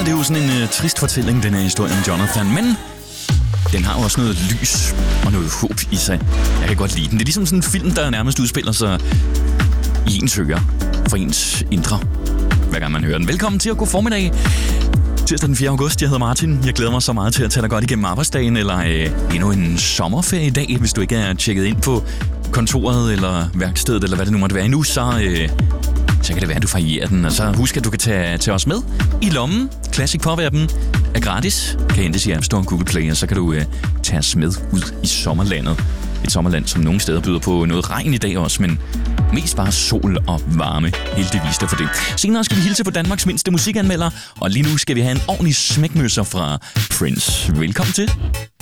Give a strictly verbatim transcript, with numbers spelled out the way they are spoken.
det er jo sådan en uh, trist fortælling, den her historie om Jonathan, men den har jo også noget lys og noget håb i sig. Jeg kan godt lide den. Det er ligesom sådan en film, der nærmest udspiller sig i ens ører for ens indre, hver gang man hører den. Velkommen til at gå formiddag. Tirsdag den fjerde august. Jeg hedder Martin. Jeg glæder mig så meget til at tage dig godt igennem arbejdsdagen, eller øh, endnu en sommerferie i dag, hvis du ikke er tjekket ind på kontoret eller værkstedet, eller hvad det nu måtte være endnu, så, øh, så kan det være, at du varierer den. Og så husk, at du kan tage, tage os med i lommen. Classic Pop-appen er gratis. Kan hentes i App Store og Google Play, og så kan du øh, tage os med ud i sommerlandet. Et sommerland, som nogle steder byder på noget regn i dag også, men mest bare sol og varme. Heldigvis der for det. Senere skal vi hilse på Danmarks mindste musikanmelder, og lige nu skal vi have en ordentlig smækmøsser fra Prince. Velkommen til.